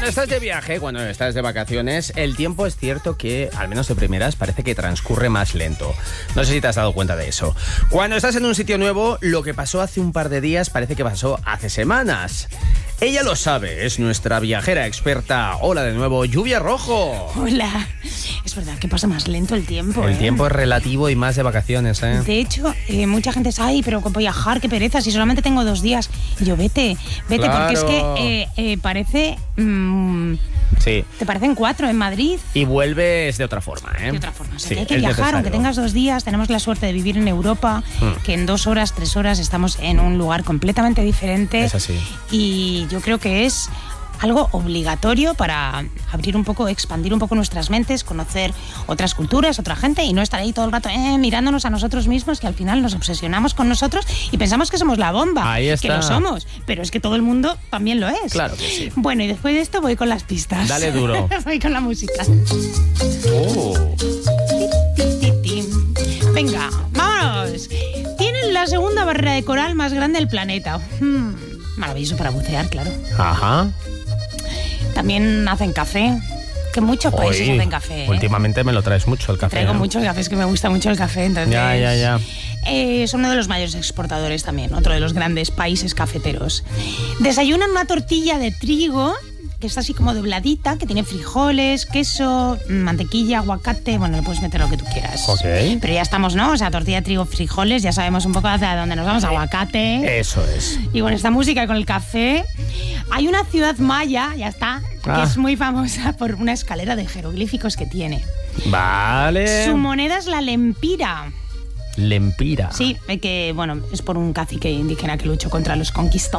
estás de viaje, cuando estás de vacaciones, el tiempo es cierto que, al menos de primeras, parece que transcurre más lento. No sé si te has dado cuenta de eso. Cuando estás en un sitio nuevo, lo que pasó hace un par de días parece que pasó hace semanas. Ella lo sabe, es nuestra viajera experta. Hola de nuevo, Lluvia Rojo. Hola. Es verdad que pasa más lento el tiempo. El tiempo es relativo y más de vacaciones, ¿eh? De hecho, mucha gente dice, ay, pero ¿cómo viajar? Qué pereza, si solamente tengo 2 días. Y yo, vete, Claro. porque es que parece... Sí. Te parecen 4 en Madrid. Y vuelves de otra forma, ¿eh? De otra forma, o sea, Sí, que hay que es viajar, necesario. aunque tengas 2 días. Tenemos la suerte de vivir en Europa, que en 2 horas, 3 horas estamos en un lugar completamente diferente. Es así. Y yo creo que es algo obligatorio para abrir un poco, expandir un poco nuestras mentes, conocer otras culturas, otra gente y no estar ahí todo el rato mirándonos a nosotros mismos, que al final nos obsesionamos con nosotros y pensamos que somos la bomba. Ahí está. Que lo somos, pero es que todo el mundo también lo es. Claro que sí. Bueno, y después de esto voy con las pistas. Dale duro. Voy con la música. Oh. Venga, vámonos. Tienen la segunda barrera de coral más grande del planeta. Maravilloso para bucear, claro. Ajá. También hacen café. Que muchos países Hoy, hacen café. Últimamente me lo traes mucho el café. Traigo ¿eh? muchos cafés, que me gusta mucho el café. Entonces, Ya. son uno de los mayores exportadores también, otro de los grandes países cafeteros. Desayunan una tortilla de trigo que está así como dobladita, que tiene frijoles, queso, mantequilla, aguacate. Bueno, le puedes meter lo que tú quieras. Ok. Pero ya estamos, ¿no? O sea, tortilla de trigo, frijoles, ya sabemos un poco hacia dónde nos vamos, aguacate. Eso es. Y con esta música y con el café, hay una ciudad maya, ya está, que es muy famosa por una escalera de jeroglíficos que tiene. Vale. Su moneda es la lempira. Lempira. Sí, que bueno, es por un cacique indígena que luchó contra los conquistadores.